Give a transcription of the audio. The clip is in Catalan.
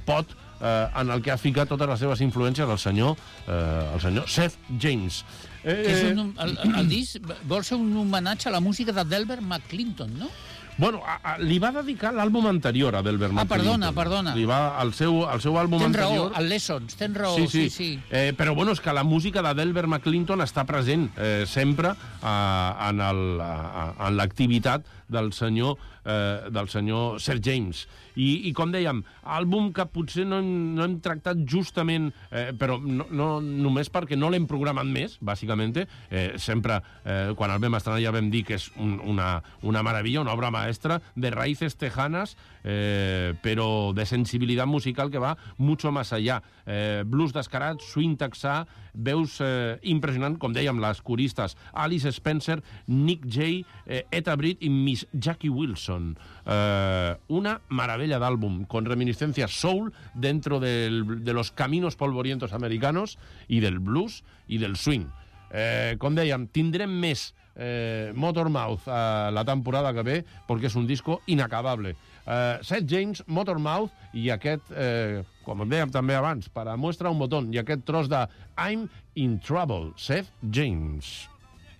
pot en el que ha ficat totes les seves influències el senyor Seth James. El disc vol ser un homenatge a la música de Delbert McClinton, no? Bueno, li va dedicar l'àlbum anterior a Delbert McClinton. Perdona. Li va el seu àlbum anterior... Tens raó, el Lessons, tens raó, sí. Però bueno, és que la música de Delbert McClinton està present sempre en l'activitat del senyor Sir James. I com dèiem, àlbum que potser no hem tractat justament, però no només perquè no l'hem programat més, bàsicament. Sempre, quan el vam estrenar ja vam dir que és una meravella, una obra maestra de raíces tejanas, però de sensibilitat musical que va mucho más allá. Blues descarat, swing texà, veus impressionant, com dèiem, les coristes Alice Spencer, Nick Jay, Etta Britt i Miss Jackie Wilson. Una maravilla d'àlbum, con reminiscencias soul dentro de los caminos polvorientos americanos y del blues y del swing. Com dèiem, tindrem més Motormouth la temporada que ve, perquè és un disco inacabable. Seth James, Motormouth i aquest, com dèiem també abans, para muestra un botón, i aquest tros de I'm in Trouble, Seth James.